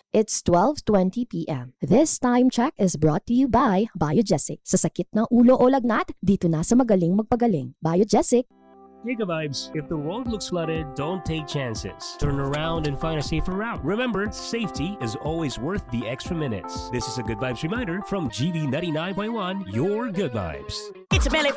It's 12:20 p.m. This time check is brought to you by Biogesic. Sa sakit ng ulo o lagnat, dito na sa magaling magpagaling. Biogesic. Hey, Good Vibes, if the road looks flooded, don't take chances. Turn around and find a safer route. Remember, safety is always worth the extra minutes. This is a Good Vibes reminder from GV 99.1, your Good Vibes. It's a belly